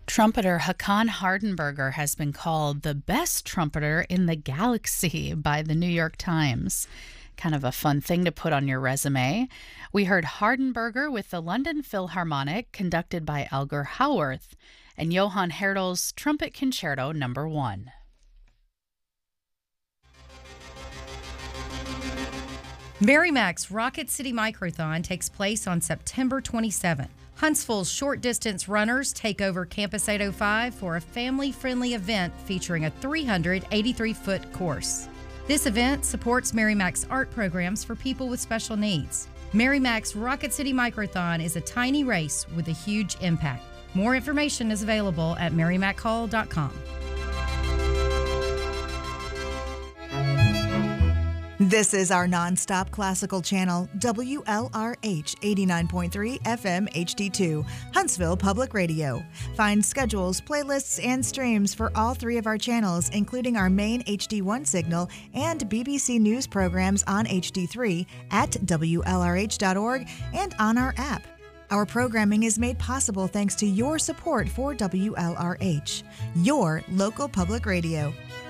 Trumpeter Hakan Hardenberger has been called the best trumpeter in the galaxy by the New York Times. Kind of a fun thing to put on your resume. We heard Hardenberger with the London Philharmonic, conducted by Elgar Howarth, and Johann Herdel's Trumpet Concerto No. 1. Merrimack's Rocket City Microthon takes place on September 27th. Huntsville's short-distance runners take over Campus 805 for a family-friendly event featuring a 383-foot course. This event supports Merrimack's art programs for people with special needs. Merrimack's Rocket City Microthon is a tiny race with a huge impact. More information is available at merrimackhall.com. This is our nonstop classical channel, WLRH 89.3 FM HD2, Huntsville Public Radio. Find schedules, playlists, and streams for all three of our channels, including our main HD1 signal and BBC News programs on HD3 at WLRH.org and on our app. Our programming is made possible thanks to your support for WLRH, your local public radio.